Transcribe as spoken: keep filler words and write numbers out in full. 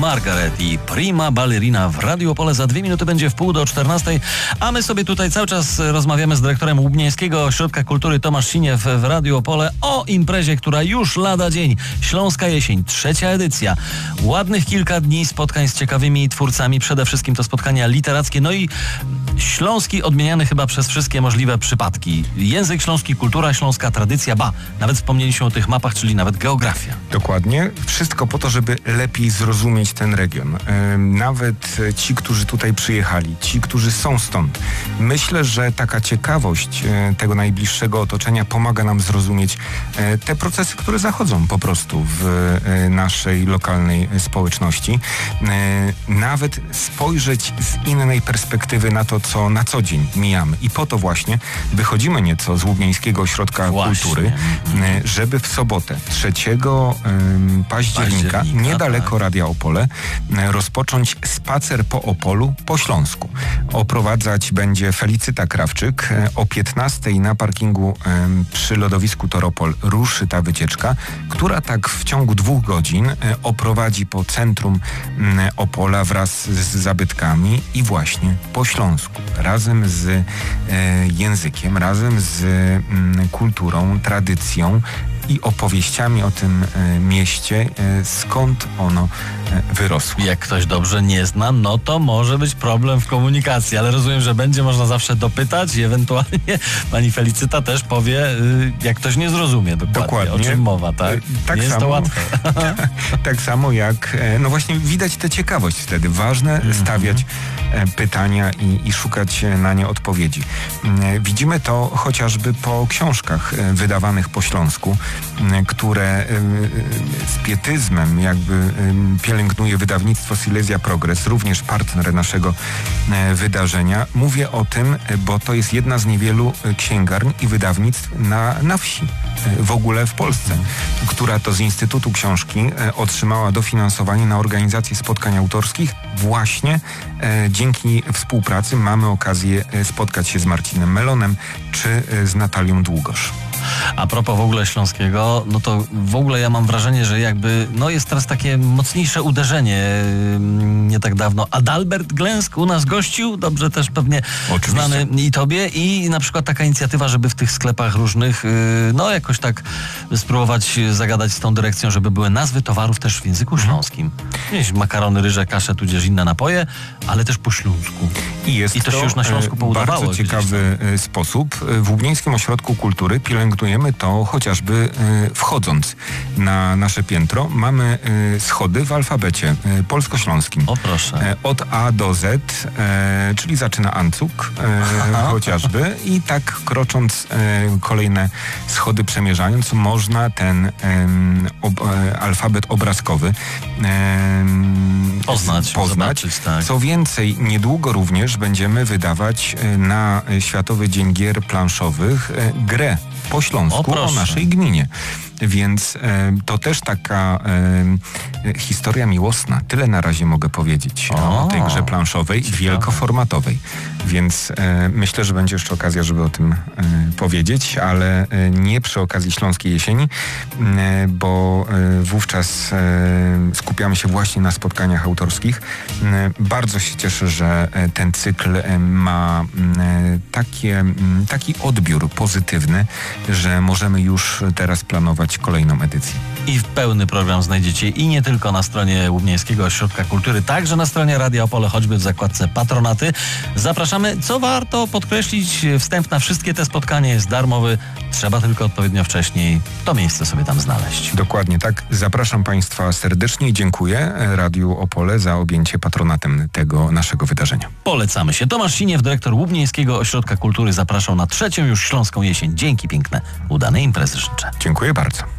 Margaret i Prima Ballerina w Radiu Opole. Za dwie minuty będzie w pół do czternastej, a my sobie tutaj cały czas rozmawiamy z dyrektorem Łubnieńskiego Ośrodka Kultury Tomasz Siniew w Radiu Opole o imprezie, która już lada dzień. Śląska Jesień, trzecia edycja. Ładnych kilka dni spotkań z ciekawymi twórcami, przede wszystkim to spotkania literackie, no i śląski odmieniany chyba przez wszystkie możliwe przypadki. Język śląski, kultura śląska, tradycja, ba, nawet wspomnieliśmy o tych mapach, czyli nawet geografia. Dokładnie. Wszystko po to, żeby lepiej zrozumieć ten region. Nawet ci, którzy tutaj przyjechali, ci, którzy są stąd. Myślę, że taka ciekawość tego najbliższego otoczenia pomaga nam zrozumieć te procesy, które zachodzą po prostu w naszej lokalnej społeczności. Nawet spojrzeć z innej perspektywy na to, co na co dzień mijamy. I po to właśnie wychodzimy nieco z Łubnieńskiego Ośrodka właśnie. Kultury, żeby w sobotę trzeciego października, października niedaleko tak. Radia Opole, rozpocząć spacer po Opolu po śląsku. Oprowadzać będzie Felicyta Krawczyk. O piętnastej na parkingu przy lodowisku Toropol ruszy ta wycieczka, która tak w ciągu dwóch godzin oprowadzi po centrum Opola wraz z zabytkami i właśnie po śląsku. Razem z e, językiem, razem z m, kulturą, tradycją i opowieściami o tym e, mieście, e, skąd ono e, wyrosło. Jak ktoś dobrze nie zna, no to może być problem w komunikacji, ale rozumiem, że będzie można zawsze dopytać i ewentualnie pani Felicyta też powie, y, jak ktoś nie zrozumie dokładnie, dokładnie. O czym mowa, tak? tak nie jest samo, to łatwe. Tak samo jak, no właśnie widać tę ciekawość wtedy. Ważne mm-hmm. stawiać e, pytania i, i szukać na nie odpowiedzi. E, widzimy to chociażby po książkach e, wydawanych po śląsku, które z pietyzmem jakby pielęgnuje wydawnictwo Silesia Progress, również partner naszego wydarzenia. Mówię o tym, bo to jest jedna z niewielu księgarni i wydawnictw na, na wsi, w ogóle w Polsce, która to z Instytutu Książki otrzymała dofinansowanie na organizację spotkań autorskich. Właśnie e, dzięki współpracy mamy okazję spotkać się z Marcinem Melonem czy z Natalią Długosz. A propos w ogóle śląskiego, no to w ogóle ja mam wrażenie, że jakby, no jest teraz takie mocniejsze uderzenie. Nie tak dawno Adalbert Glęsk u nas gościł, dobrze też pewnie oczywiście znany i tobie, i na przykład taka inicjatywa, żeby w tych sklepach różnych, no jakoś tak spróbować zagadać z tą dyrekcją, żeby były nazwy towarów też w języku śląskim. Jakieś makarony, ryże, kasze, tudzież inne napoje, ale też po śląsku. I, jest I to, to się już na Śląsku poudawało. Bardzo ciekawy sposób. W Łubnieńskim Ośrodku Kultury pielęgnujemy to chociażby wchodząc na nasze piętro. Mamy schody w alfabecie polsko-śląskim. O proszę. Od A do Z, czyli zaczyna Ancuk chociażby, i tak krocząc kolejne schody przemierzając, można ten ob, alfabet obrazkowy poznać. poznać. Zobaczyć, tak. Co więcej, niedługo również będziemy wydawać na Światowy Dzień Gier Planszowych grę po śląsku o, o naszej gminie. Więc e, to też taka e, historia miłosna. Tyle na razie mogę powiedzieć o, o tej grze planszowej, ciekawe, wielkoformatowej. Więc e, myślę, że będzie jeszcze okazja, żeby o tym e, powiedzieć, ale e, nie przy okazji Śląskiej Jesieni, e, bo e, wówczas e, skupiamy się właśnie na spotkaniach autorskich. E, bardzo się cieszę, że e, ten cykl e, ma e, takie, m, taki odbiór pozytywny, że możemy już teraz planować kolejną edycję. I pełny program znajdziecie i nie tylko na stronie Łubnieńskiego Ośrodka Kultury, także na stronie Radia Opole, choćby w zakładce Patronaty. Zapraszamy. Co warto podkreślić, wstęp na wszystkie te spotkania jest darmowy. Trzeba tylko odpowiednio wcześniej to miejsce sobie tam znaleźć. Dokładnie tak. Zapraszam Państwa serdecznie i dziękuję Radiu Opole za objęcie patronatem tego naszego wydarzenia. Polecamy się. Tomasz Siniew, dyrektor Łubnieńskiego Ośrodka Kultury, zapraszał na trzecią już Śląską Jesień. Dzięki piękne. Udanej imprezy życzę. Dziękuję bardzo.